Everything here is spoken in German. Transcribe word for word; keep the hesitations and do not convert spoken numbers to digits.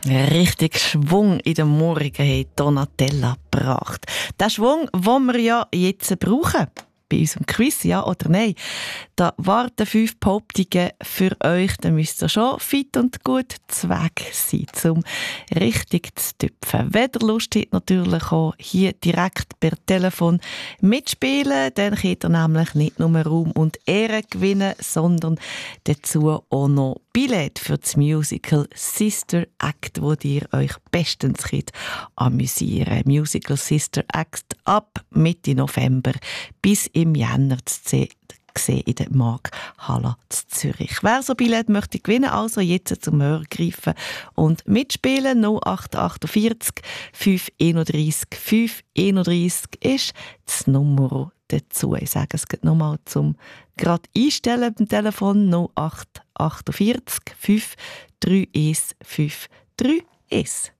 Richtig Schwung in den Morgen hat Donatella gebracht. Der Schwung, den wir ja jetzt brauchen. Bei unserem Quiz, ja oder nein. Da warten fünf Behauptungen für euch. Da müsst ihr schon fit und gut zu Weg sein, um richtig zu tüpfen. Wenn ihr Lust habt, natürlich auch hier direkt per Telefon mitspielen. Dann könnt ihr nämlich nicht nur Raum und Ehre gewinnen, sondern dazu auch noch Billett für das Musical Sister Act, wo ihr euch bestens könnt amüsieren. Musical Sister Act ab Mitte November bis im Jänner zu sehen gesehen in der Markthalle zu Zürich. Wer so Billett möchte gewinnen, also jetzt zum Hörer greifen und mitspielen. null acht achtundvierzig fünf einunddreißig fünf einunddreißig ist das Nummer dazu. Ich sage es nochmal zum gerade einstellen beim Telefon null acht achtundvierzig fünf drei eins fünf drei eins.